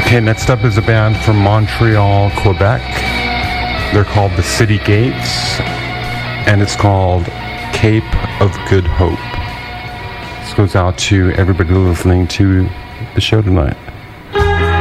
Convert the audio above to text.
Okay, next up is a band from Montreal, Quebec. They're called the City Gates, and it's called Cape of Good Hope. This goes out to everybody listening to the show tonight.